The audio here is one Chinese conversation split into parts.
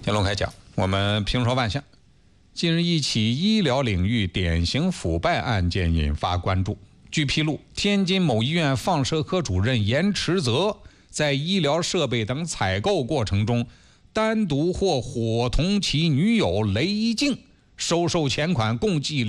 天龙开讲，我们评说万象。近日，一起医疗领域典型腐败案件引发关注。据披露，天津某医院放射科主任严池泽在医疗设备等采购过程中，单独或伙同其女友雷一静收受钱款共计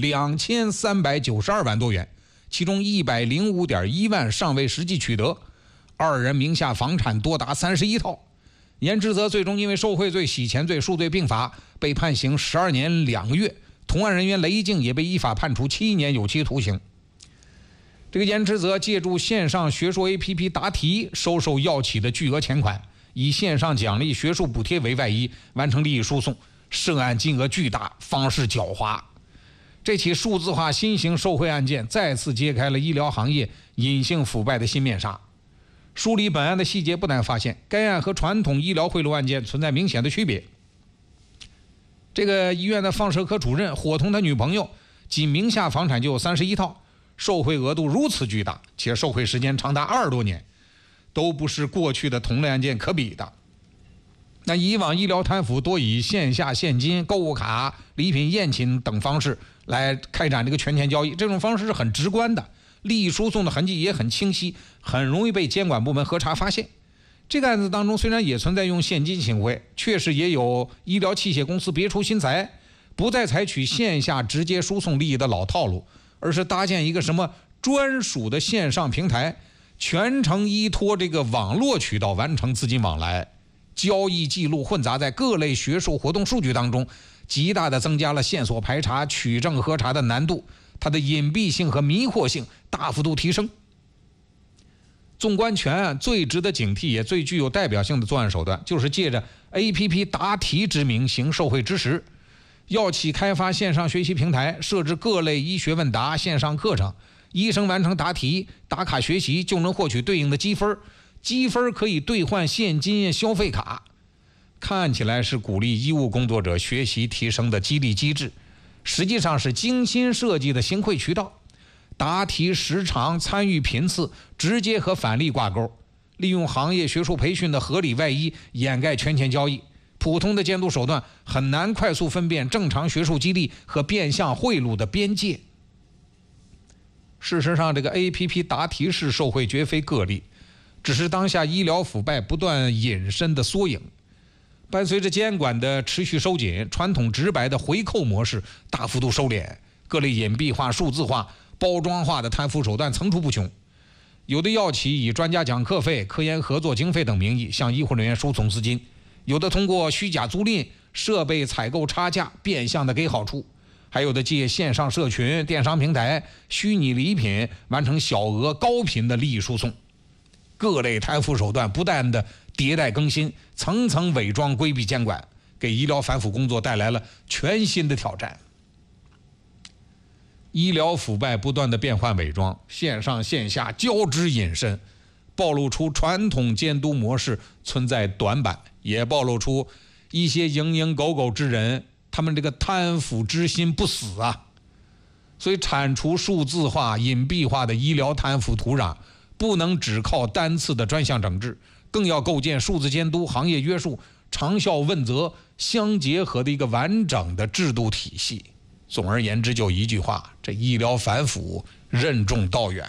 2392万多元，其中105.1万尚未实际取得，二人名下房产多达31套。严池泽最终因为受贿罪、洗钱罪数罪并罚，被判刑12年2个月。同案人员雷一静也被依法判处7年有期徒刑。这个严池泽借助线上学术 APP 答题收受药企的巨额钱款，以线上奖励、学术补贴为外衣，完成利益输送，涉案金额巨大，方式狡猾。这起数字化新型受贿案件再次揭开了医疗行业隐性腐败的新面纱。梳理本案的细节，不难发现该案和传统医疗贿赂案件存在明显的区别。这个医院的放射科主任伙同他女朋友，仅名下房产就有31套，受贿额度如此巨大，且受贿时间长达20多年，都不是过去的同类案件可比的。那以往医疗贪腐多以线下现金、购物卡、礼品宴请等方式来开展这个权钱交易，这种方式是很直观的，利益输送的痕迹也很清晰，很容易被监管部门核查发现。这个案子当中虽然也存在用现金行贿，确实也有医疗器械公司别出心裁，不再采取线下直接输送利益的老套路，而是搭建一个什么专属的线上平台，全程依托这个网络渠道完成资金往来，交易记录混杂在各类学术活动数据当中，极大的增加了线索排查、取证核查的难度，它的隐蔽性和迷惑性大幅度提升。纵观全案，最值得警惕也最具有代表性的作案手段，就是借着 APP 答题之名行受贿之实。药企开发线上学习平台，设置各类医学问答线上课程，医生完成答题打卡学习就能获取对应的积分，积分可以兑换现金消费卡。看起来是鼓励医务工作者学习提升的激励机制，实际上是精心设计的行贿渠道。答题时长、参与频次直接和返利挂钩，利用行业学术培训的合理外衣掩盖权钱交易。普通的监督手段很难快速分辨正常学术激励和变相贿赂的边界。事实上，这个 APP 答题式受贿绝非个例，只是当下医疗腐败不断引申的缩影。伴随着监管的持续收紧，传统直白的回扣模式大幅度收敛，各类隐蔽化、数字化、包装化的贪腐手段层出不穷。有的药企以专家讲课费、科研合作经费等名义向医护人员输送资金，有的通过虚假租赁、设备采购差价变相的给好处，还有的借线上社群、电商平台、虚拟礼品完成小额高频的利益输送。各类贪腐手段不断的迭代更新，层层伪装规避监管，给医疗反腐工作带来了全新的挑战。医疗腐败不断的变换伪装，线上线下交织隐身，暴露出传统监督模式存在短板，也暴露出一些蝇营狗苟之人，他们这个贪腐之心不死啊。所以铲除数字化、隐蔽化的医疗贪腐土壤，不能只靠单次的专项整治，更要构建数字监督、行业约束、长效问责相结合的一个完整的制度体系。总而言之，就一句话，这医疗反腐任重道远。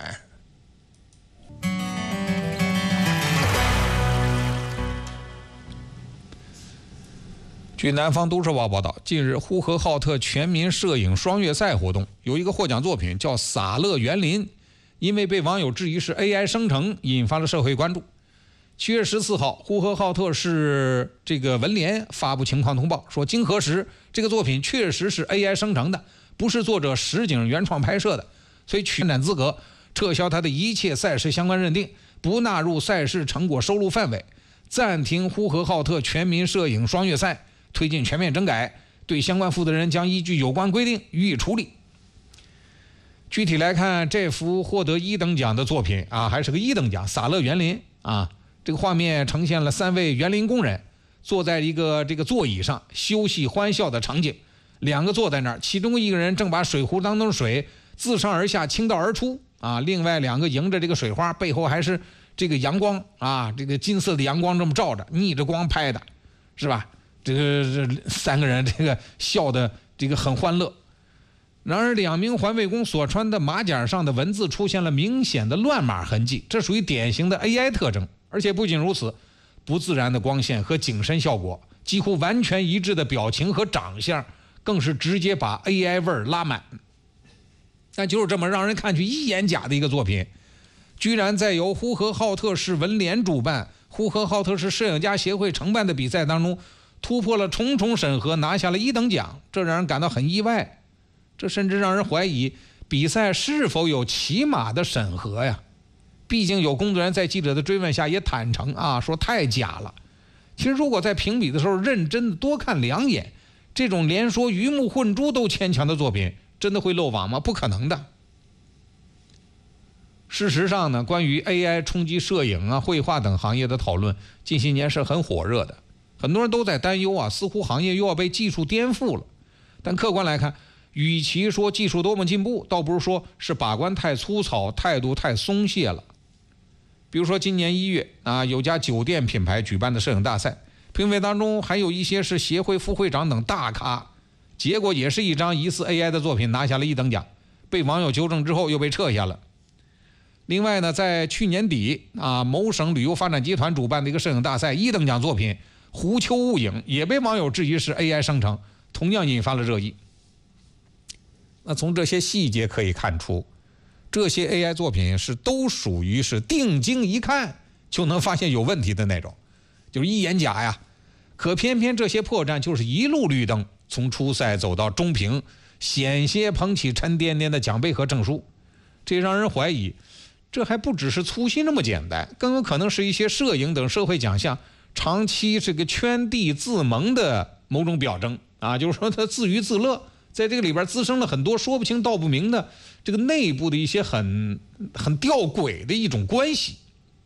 据南方都市报报道，近日呼和浩特全民摄影双月赛活动有一个获奖作品叫《洒乐园林》，因为被网友质疑是 AI 生成，引发了社会关注。7月14号，呼和浩特市这个文联发布情况通报，说经核实，这个作品确实是 AI 生成的，不是作者实景原创拍摄的，所以取展资格，撤销他的一切赛事相关认定，不纳入赛事成果收录范围，暂停呼和浩特全民摄影双月赛，推进全面整改，对相关负责人将依据有关规定予以处理。具体来看，这幅获得1等奖的作品啊，还是个1等奖，洒乐园林啊。这个画面呈现了3位园林工人坐在一个这个座椅上休息欢笑的场景，2个坐在那儿，其中1个人正把水壶当中水自上而下倾倒而出啊，另外2个迎着这个水花，背后还是这个阳光啊，这个金色的阳光这么照着，逆着光拍的，是吧？ 这三个人这个笑的这个很欢乐。然而2名环卫工所穿的马甲上的文字出现了明显的乱码痕迹，这属于典型的 AI 特征。而且不仅如此，不自然的光线和景深效果，几乎完全一致的表情和长相，更是直接把 AI 味儿拉满。但就是这么让人看去一眼假的一个作品，居然在由呼和浩特市文联主办、呼和浩特市摄影家协会承办的比赛当中，突破了重重审核，拿下了1等奖，这让人感到很意外。这甚至让人怀疑比赛是否有起码的审核呀？毕竟有工作人员在记者的追问下也坦诚说太假了。其实如果在评比的时候认真的多看2眼，这种连说鱼目混珠都牵强的作品，真的会漏网吗？不可能的。事实上呢，关于 AI 冲击摄影绘画等行业的讨论，近些年是很火热的。很多人都在担忧似乎行业又要被技术颠覆了。但客观来看，与其说技术多么进步，倒不如说是把关太粗糙，态度太松懈了。比如说今年1月有家酒店品牌举办的摄影大赛，评委当中还有一些是协会副会长等大咖，结果也是一张疑似 AI 的作品拿下了1等奖，被网友纠正之后又被撤下了。另外呢，在去年底某省旅游发展集团主办的一个摄影大赛1等奖作品狐丘雾影也被网友质疑是 AI 生成，同样引发了热议。那从这些细节可以看出，这些 AI 作品都属于是定睛一看就能发现有问题的那种，就是一眼假呀。可偏偏这些破绽就是一路绿灯，从初赛走到中评，险些捧起沉甸甸的奖杯和证书。这让人怀疑，这还不只是粗心那么简单，更有可能是一些摄影等社会奖项长期这个圈地自萌的某种表征就是说他自娱自乐，在这个里边滋生了很多说不清道不明的这个内部的一些很吊诡的一种关系。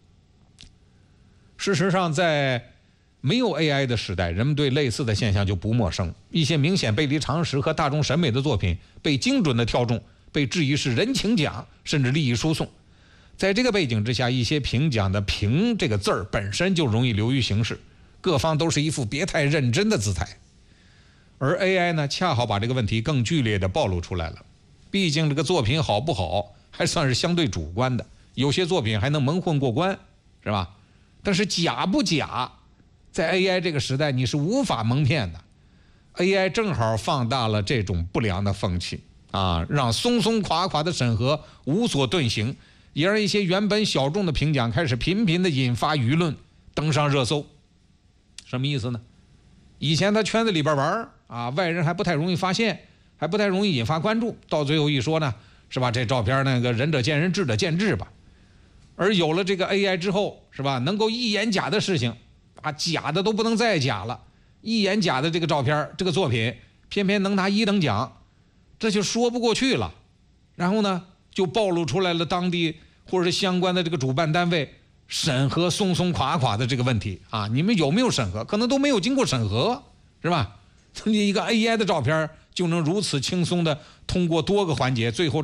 事实上，在没有 AI 的时代，人们对类似的现象就不陌生。一些明显背离常识和大众审美的作品被精准的挑中，被质疑是人情奖，甚至利益输送。在这个背景之下，一些评奖的评这个字儿本身就容易流于形式，各方都是一副别太认真的姿态。而 AI 呢，恰好把这个问题更剧烈的暴露出来了。毕竟这个作品好不好还算是相对主观的，有些作品还能蒙混过关，是吧？但是假不假，在 AI 这个时代你是无法蒙骗的。AI 正好放大了这种不良的风气让松松垮垮的审核无所遁形，也让一些原本小众的评奖开始频频的引发舆论，登上热搜。什么意思呢？以前他圈子里边玩外人还不太容易发现，还不太容易引发关注，到最后一说呢，是吧？这照片那个仁者见仁，智者见智吧。而有了这个 AI 之后，是吧？能够一眼假的事情假的都不能再假了，一眼假的这个照片这个作品偏偏能拿1等奖，这就说不过去了。然后呢，就暴露出来了当地或者是相关的这个主办单位审核松松垮垮的这个问题你们有没有审核？可能都没有经过审核，是吧？一个 AI 的照片就能如此轻松的通过多个环节，最后